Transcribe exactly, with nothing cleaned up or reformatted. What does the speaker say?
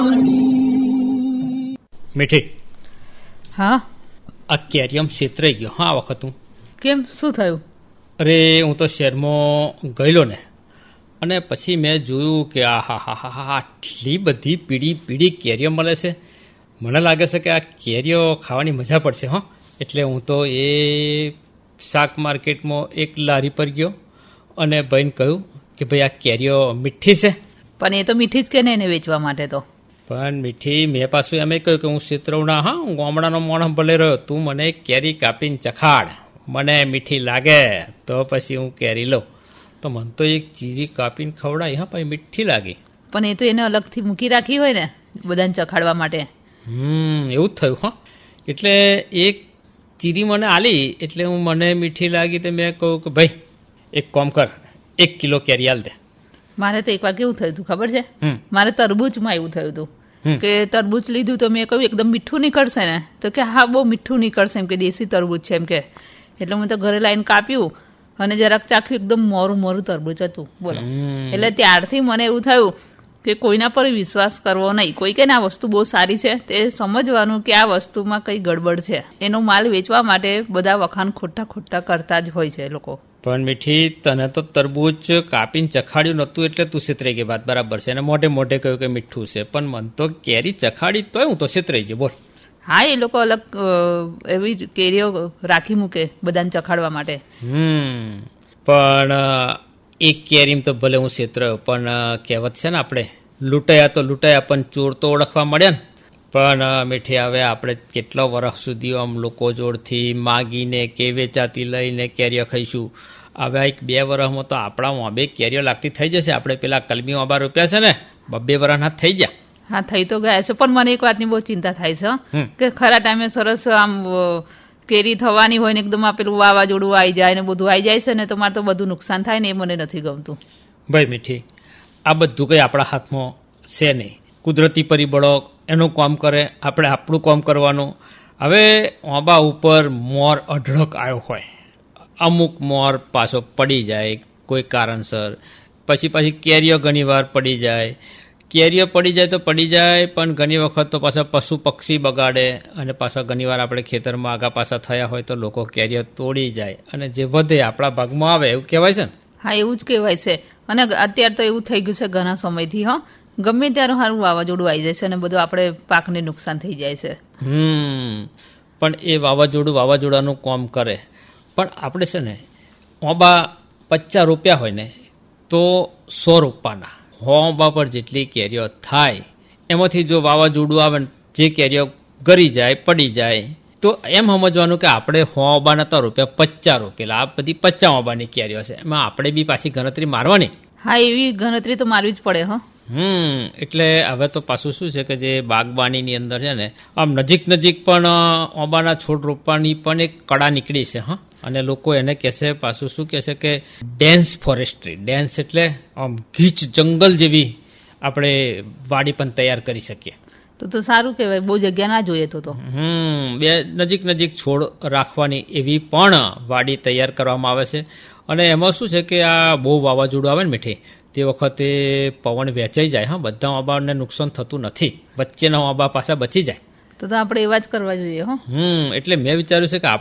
મીઠી, હા, આ કેરિયમ છેતરાઈ ગયો હા આ વખત હું. કેમ, શું થયું? અરે હું તો શહેરમાં ગયેલો ને, અને પછી મેં જોયું કે આ હા હા હા હા આટલી બધી પીળી પીળી કેરીઓ મળે છે. મને લાગે છે કે આ કેરીઓ ખાવાની મજા પડશે હં. એટલે હું તો એ શાક માર્કેટમાં એક લારી પર ગયો અને ભાઈને કહ્યું કે ભાઈ આ કેરીઓ મીઠી છે. પણ એ તો મીઠી જ કે નહીં એને વેચવા માટે તો. પણ મીઠી મેં પાછું એમ કહ્યું કે હું શેતરવણા હા હું ગામડાનો માણસ ભલે રહ્યો, તું મને કેરી કાપીને ચખાડ, મને મીઠી લાગે તો પછી હું કેરી લઉં. તો મને તો એક ચીરી કાપીને ખવડાવી હા પછી મીઠી લાગી. પણ એ તો એને અલગથી મૂકી રાખી હોય ને બધાને ચખાડવા માટે. હમ એવું જ થયું હા. એટલે એક ચીરી મને આલી એટલે હું મને મીઠી લાગી તો મેં કહું કે ભાઈ એક કામ કર, એક કિલો કેરી આલ દે. મારે તો એકવાર કેવું થયું હતું ખબર છે? મારે તરબૂચમાં એવું થયું હતું કે તરબૂચ લીધું તો મેં કહ્યું એકદમ મીઠું નીકળશે ને, તો કે હા બહુ મીઠું નીકળશે એમ કે દેશી તરબૂચ છે એમ કે. એટલે હું તો ઘરે લાવીને કાપ્યું અને જરાક ચાખ્યું, એકદમ મોરું મોરું તરબૂચ હતું બોલો. એટલે ત્યારથી મને એવું થયું કે કોઈના પર વિશ્વાસ કરવો નહીં. કોઈ કે આ વસ્તુ બહુ સારી છે તે સમજવાનું કે આ વસ્તુમાં કઈ ગડબડ છે. એનો માલ વેચવા માટે બધા વખાણ ખોટા ખોટા કરતા જ હોય છે લોકો. પણ મીઠી, તને તો તરબૂચ કાપીને ચખાડ્યું નતું એટલે તું છેતરાઈ ગઈ. વાત બરાબર છે, અને મોઢે મોઢે કહ્યું કે મીઠું છે, પણ મને તો કેરી ચખાડી તોય હું તો છેતરાઈ ગઈ બોલ. હા, એ લોકો અલગ એવી કેરીઓ રાખી મૂકે બધાને ચખાડવા માટે. હમ પણ એક કેરી તો ભલે હું છેતરાયો, પણ કહેવત છે ને આપણે લૂંટાયા તો લૂંટાયા પણ ચોર તો ઓળખવા મળ્યા ને. પણ મીઠી, હવે આપણે કેટલા વર્ષ સુધી આમ લોકો જોડથી માગીને કે વેચાતી લઈને કેરીઓ ખાઈશું. હવે એક બે વર્ષમાં તો આપણા બે કેરીઓ લાગતી થઈ જશે. આપણે પેલા કલમી આંબા રોપ્યા છે ને બબ્બે વર્ષના થઈ ગયા. હા, થઈ તો ગયા છે, પણ મને એક વાતની બહુ ચિંતા થાય છે કે ખરા ટાઈમે સરસ આમ કેરી થવાની હોય ને એકદમ પેલું વાવાઝોડું આવી જાય ને બધું આવી જાય છે ને તો મારે તો બધું નુકસાન થાય ને એ મને નથી ગમતું. ભાઈ મીઠી, આ બધું કંઈ આપણા હાથમાં છે નહીં. કુદરતી પરિબળો એનું કામ કરે, આપણે આપણું કામ કરવાનું. હવે આંબા ઉપર મોર અઢળક આવ્યો હોય, અમુક મોર પાછો પડી જાય કોઈ કારણસર, પછી પાછી કેરીઓ ઘણી વાર પડી જાય. કેરીઓ પડી જાય તો પડી જાય, પણ ઘણી વખત તો પાછા પશુ પક્ષી બગાડે, અને પાછા ઘણી વાર આપણે ખેતરમાં આગા પાછા થયા હોય તો લોકો કેરીઓ તોડી જાય, અને જે વધે આપણા ભાગમાં આવે એવું કહેવાય છે ને. હા, એવું જ કહેવાય છે. અને અત્યારે તો એવું થઈ ગયું છે ઘણા સમયથી, હા ગમે ત્યારે સારું વાવાઝોડું આવી જાય છે અને બધું આપણે પાકને નુકસાન થઈ જાય છે. હમ પણ એ વાવાઝોડું વાવાઝોડાનું કામ કરે. પણ આપણે છે ને આંબા પચાસ રૂપિયા હોય ને તો સો રૂપિયાના આંબા પર જેટલી કેરીઓ થાય એમાંથી જો વાવાઝોડું આવે ને જે કેરીઓ ગરી જાય પડી જાય તો એમ સમજવાનું કે આપણે સો આંબાના તો રૂપિયા પચાસ રૂપિયા, આ બધી પચાસ આંબાની કેરીઓ છે, એમાં આપણે બી પાછી ગણતરી મારવાની. હા, એવી ગણતરી તો મારવી જ પડે. હા હમ એટલે હવે તો પાછું શું છે કે જે બાગબાનીની અંદર છે ને આમ નજીક નજીક પણ આંબાના છોડ રોપવાની પણ એક કળા નીકળી છે. હા, અને લોકો એને કહેશે પાછું શું કહેશે કે ડેન્સ ફોરેસ્ટ્રી. ડેન્સ એટલે આમ ગીચ જંગલ જેવી આપણે વાડી પણ તૈયાર કરી શકીએ. તો તો સારું કહેવાય, બહુ જગ્યા ના જોઈએ તો તો. હમ બે નજીક નજીક છોડ રાખવાની એવી પણ વાડી તૈયાર કરવામાં આવે છે. અને એમાં શું છે કે આ બહુ વાવાઝોડું આવે ને મીઠી તે વખતે પવન વેચાઈ જાય. હા, બધા આંબાને નુકસાન થતું નથી, વચ્ચેના આંબા પાછા બચી જાય. તો તો આપણે એવા જ કરવા જોઈએ. હો હમ એટલે મેં વિચાર્યું છે કે